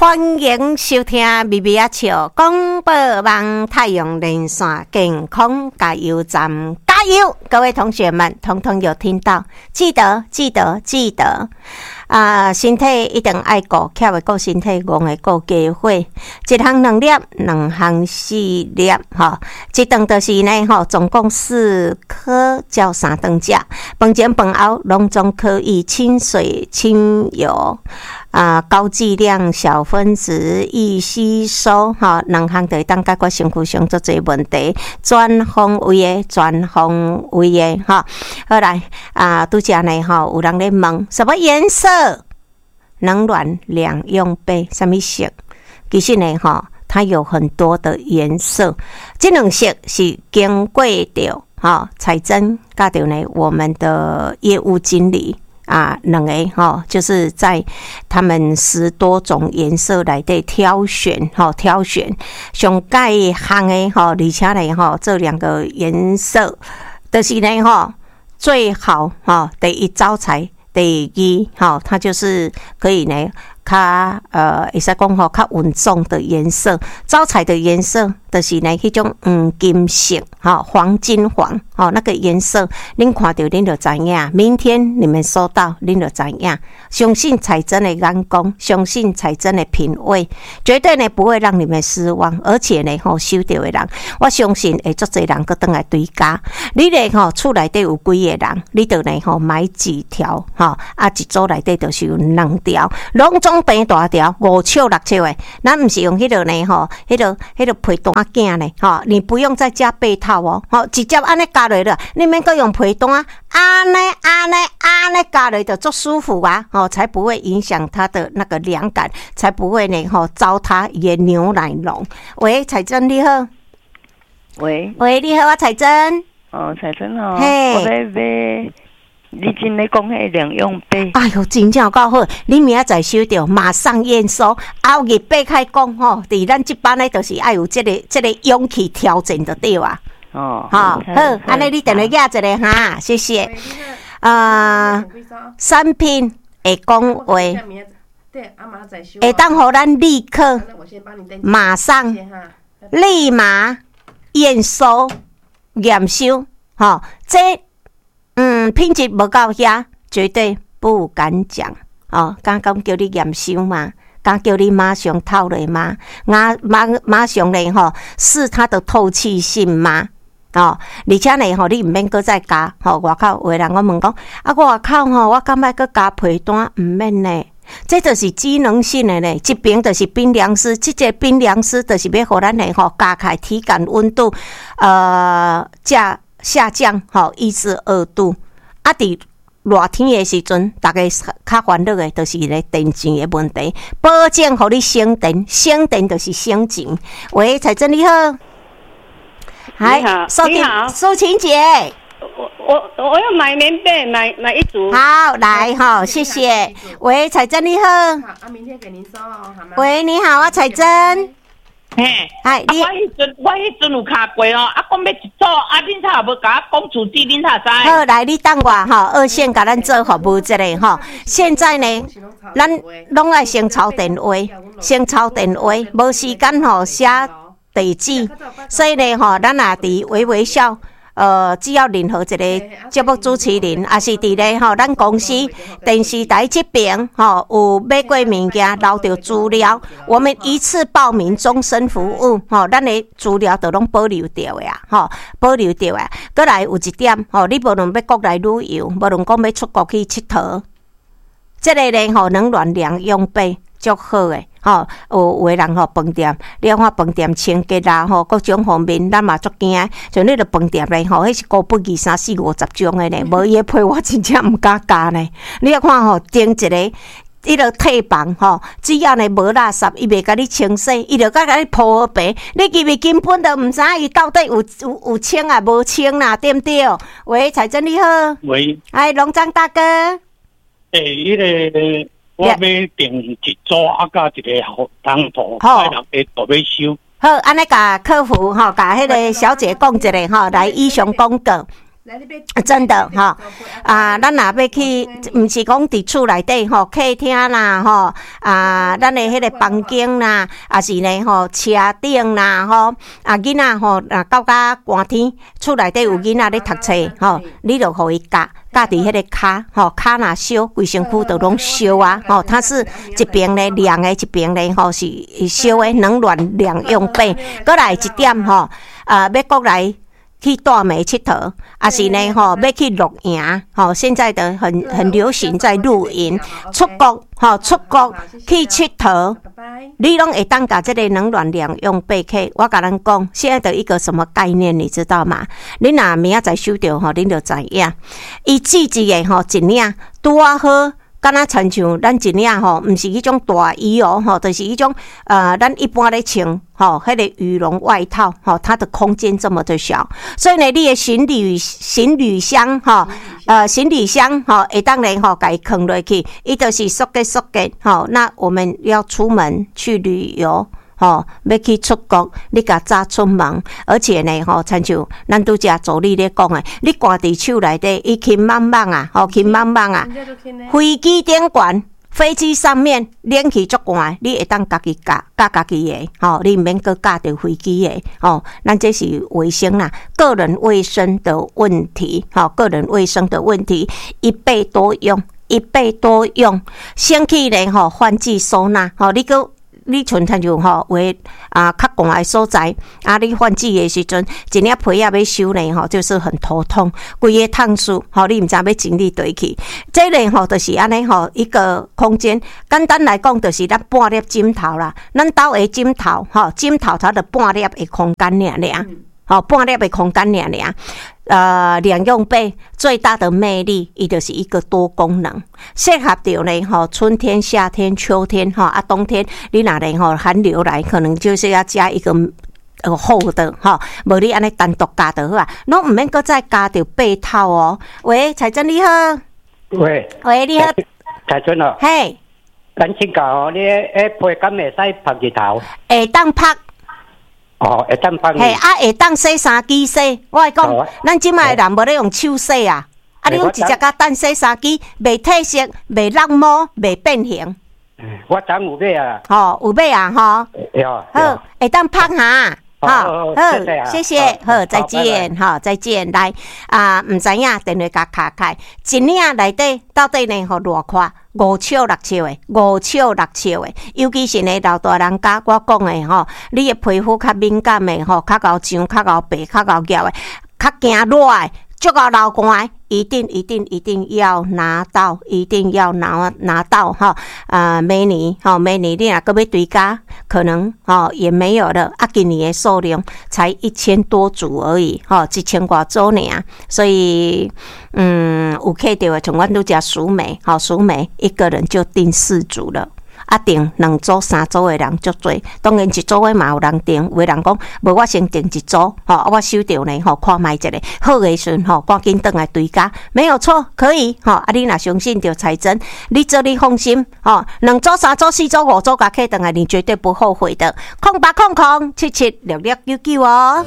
欢迎收听咪咪啊笑广播网太阳连线健康加油站，加油！各位同学们，通通有听到，记得身体一定爱顾，巧的顾身体，戆的顾家伙。一项2粒，2项4粒，这顿就是呢，总共4颗，照3顿食。饭前饭后拢总可以清水清油。高剂量小分子易吸收，2项就会当解决身躯上足侪问题，全方位的好来拄则呢有人咧问什么颜色？冷暖两用杯，什么色？其实呢它有很多的颜色，这两色是经过着彩珍甲着呢我们的业务经理。两个就是在他们10多种颜色来的挑选上介行的而且呢这2个颜色就是呢最好第一招财，第二它就是可以呢较会使讲较稳重的颜色，招财的颜色就是呢迄种金色黄金黄那个颜色，恁看到恁就知影，明天你们收到恁就知影。相信彩珍的眼光，相信彩珍的品味，绝对呢不会让你们失望，而且呢收到的人，我相信会足侪人搁倒来追加。你呢厝内底有几个人，你就呢买几条一组内底就是有2条，拢总变大条，5尺6尺的，咱毋是用迄个呢迄个皮单镜呢你不用再加被套直接安尼加落了，你免搁用皮单安尼加落就足舒服才不会影响它的那个凉感，才不会呢糟蹋伊的牛奶浓。喂，彩珍你好。 喂， 你好，我彩珍。 彩珍我要买。你真咧讲迄2用杯？ 哎呦，真正够好！你明仔载收到，马上验收。后日八开讲伫咱这班咧，就是爱有这个勇气挑战就对啊。好，安尼你等下压一个哈，谢谢。产品会讲话，会当互咱立刻、马上、立马验收、验收。这。品质无够遐，绝对不敢讲敢叫你验收嘛？敢叫你马上透落吗？马上咧试它的透气性吗？而且呢你毋免搁再加外口有的人我问讲外口我敢要搁加皮单？毋免呢。这就是机能性的呢，这边就是冰凉丝，这个冰凉丝就是要互咱呢加开体感温度下降1至2度伫热天的时阵，大家较烦恼的就是咧电钱的问题，保证互你省电，省电就是省钱。喂，彩珍你好， 你好， 苏晴姐， 我要买棉被，买一组。 好，来谢谢。喂，彩珍你好， 明天给您收好吗？ 喂，你好，我彩珍。 嘿，我迄阵有卡过讲要一组恁才无甲我讲主机，恁才知。 好，来你等我二线甲咱做服务这个现在呢，咱拢爱先抄电话，无时间写地址，所以呢咱也伫微笑。只要任何一个节目主持人，也是伫咧咱公司电视台这边有买过物件，留着资料，我们一次报名，终身服务咱的资料都拢保留着的保留着的。再来有一点你无论要国内旅游，无论讲要出国去佚佗，这个呢冷暖两用杯足好诶。有的人饭店，你看饭店清洁啦，各种方面咱嘛足惊。像你个饭店咧，迄是高不2、3、4、50种的呢，无伊的配我真正毋敢加呢。你看订一个。伊个退房只要呢无垃圾，伊袂甲你清洗，伊就甲你铺好白，你根本都毋知伊到底有清啊无清啦，对不对？喂，彩珍你好。 喂。 龙章大哥。 迄个。我要订一组甲一个汤头，快人下都要收。 好，安尼甲客服甲迄个小姐讲一下来以上广告。 真的哈咱若要去，毋是讲伫厝内底吼，客厅啦吼咱的迄个房间啦，也是呢吼车顶啦吼囡仔吼到寒天，厝内底有囡仔咧读册吼，你就互伊夹伫迄个骹吼，骹若烧，规身躯都拢烧啊吼，它是一边咧凉的，一边咧吼是烧的，冷暖两用被。过来一点吼要过来去大美佚佗，也是呢吼要去露营吼，现在的很流行在露营，出国去佚佗，你拢会当甲这个冷暖两用被客。我甲咱讲，现在的一个什么概念，你知道吗？你若明仔载收到吼，恁就知影，伊季节的吼一领拄啊好。敢若亲像咱一领吼，毋是迄种大衣哦，吼，就是迄种咱一般咧穿吼，迄个羽绒外套吼，它的空间这么的小，所以呢，你的行李箱吼，行李箱吼，会当然吼，甲伊放落去，伊就是缩格吼。那我们要出门去旅游。要去出国，你甲早出门，而且呢，亲像咱拄则助理咧讲诶，你挂伫手内底，伊轻茫茫啊，轻茫茫啊，飞机顶悬，飞机上面冷气足寒，你会当家己夹家己诶，你毋免搁夹着飞机诶，咱这是卫生啦，个人卫生的问题，个人卫生的问题，一倍多用，先去呢，换季收纳，你像像有话较寒的所在你换季的时阵，一领被仔要收呢就是很头痛，规个烫死你毋知要整理倒去。这呢就是安尼一个空间，简单来讲就是咱半粒枕头啦，咱兜的枕头它的半粒的空间尔，半粒的空间尔。两用被最大的魅力，伊就是一个多功能，适合着呢春天、夏天、秋天冬天你若呢寒流来，可能就是要加一个厚的无你安尼单独加就好啊，侬毋免搁再加着被套哦。喂，彩珍你好。 喂， 你好， 彩珍哦。 嘿， 咱请教你被敢会使拍日头？ 会当拍。 会当拍。 嘿，会当洗衫机洗。我讲，咱即摆人无咧用手洗啊。你用直接甲等洗衫机，袂褪色，袂落毛，袂变形。 我昨有买啊。 有买啊，好，会当拍下。好，谢谢，好，再见，再见。来毋知影电话甲卡开，一领内底到底呢？偌宽5尺6尺的，尤其是呢老大人家，我讲的你的皮肤较敏感的较高涨、较高白、较高夹的，较惊热的，足够流汗的。一定要拿到，拿到美女，你若搁要追加，可能也没有了。今年的数量才1000多组而已，1000多组尔，所以有客到的，像阮拄只淑美，一个人就订4组了。订2组3组的人足多，当然1组的嘛有人订，有的人讲无我先订1组，我收到呢看卖一下，好的时阵赶紧转来追加，没有错，可以你若相信着彩珍，你做你放心2组3组4组5组甲客转来，你绝对不后悔的。0800776699哦。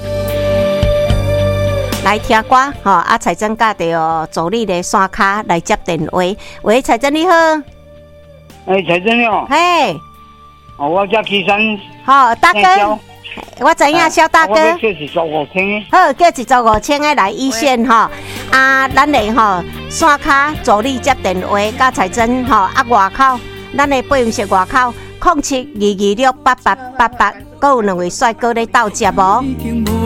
来听歌彩珍甲着助理的线卡来接电话。喂，彩珍你好。 彩珍哦， 嘿， 我叫岐山， 大哥，我知影，小大哥， 我叫15000， 好，叫15000的来一线咱的线卡助理接电话，甲彩珍外口，咱的配音室外口0722268888，还有2位帅哥咧斗接无？